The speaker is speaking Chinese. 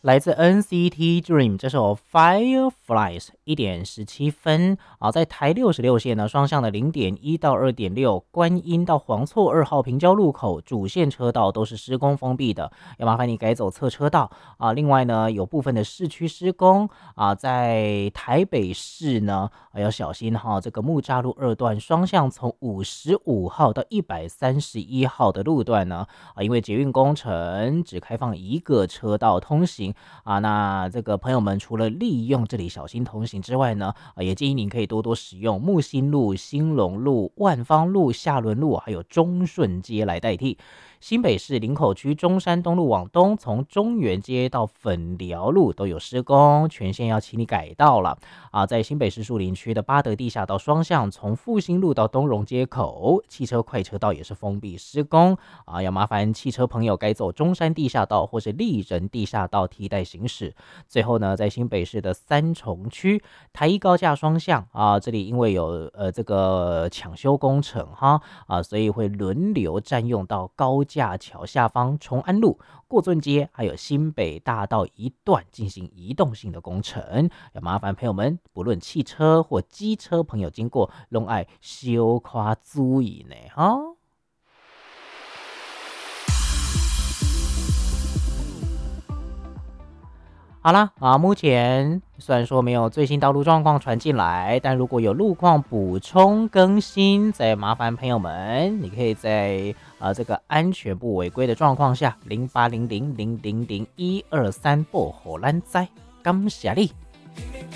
来自 NCT Dream 这首 Fireflies 1:17在台66线呢，双向的0.1到2.6，观音到黄厝2号平交路口主线车道都是施工封闭的，要麻烦你改走侧车道另外呢，有部分的市区施工在台北市呢要小心这个木栅路2段双向从55号到131号的路段呢因为捷运工程只开放一个车道通行那这个朋友们除了利用这里小心同行之外呢也建议您可以多多使用木星路、兴隆路、万芳路、下仑路还有中顺街来代替。新北市林口区中山东路往东，从中原街到粉寮路都有施工，全线要请你改道了在新北市树林区的八德地下道双向，从复兴路到东荣街口，汽车快车道也是封闭施工要麻烦汽车朋友改走中山地下道或是立人地下道替代行驶。最后呢，在新北市的三重区台一高架双向这里因为有这个抢修工程所以会轮流占用到高架桥下方崇安路、过圳街还有新北大道一段进行移动性的工程，要麻烦朋友们不论汽车或机车朋友经过都要小可注意呢好啦目前虽然说没有最新道路状况传进来，但如果有路况补充更新，再麻烦朋友们，你可以在这个安全不违规的状况下，0800000123报给咱知，感谢你。